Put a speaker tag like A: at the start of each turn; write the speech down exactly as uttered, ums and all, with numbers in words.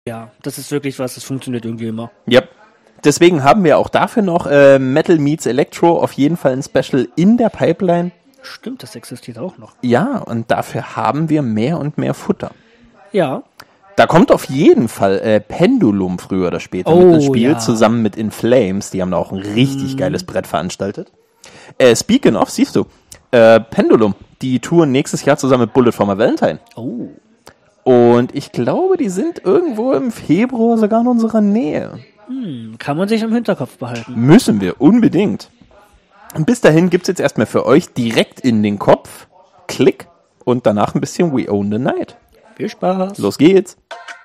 A: Ja, das ist wirklich was, das funktioniert irgendwie immer.
B: Ja. Deswegen haben wir auch dafür noch äh, Metal Meets Electro auf jeden Fall ein Special in der Pipeline.
A: Stimmt, das existiert auch noch.
B: Ja, und dafür haben wir mehr und mehr Futter.
A: Ja.
B: Da kommt auf jeden Fall äh, Pendulum früher oder später
A: Oh,
B: mit ins Spiel,
A: ja.
B: zusammen mit In Flames. Die haben da auch ein richtig
A: mm.
B: geiles Brett veranstaltet. Äh, speaking of, siehst du, äh, Pendulum, die touren nächstes Jahr zusammen mit Bullet for My Valentine.
A: Oh.
B: Und ich glaube, die sind irgendwo im Februar sogar in unserer Nähe.
A: Hm, kann man sich im Hinterkopf behalten.
B: Müssen wir, unbedingt. Und bis dahin gibt's jetzt erstmal für euch direkt in den Kopf Klick und danach ein bisschen We Own the Night.
A: Viel Spaß.
B: Los geht's.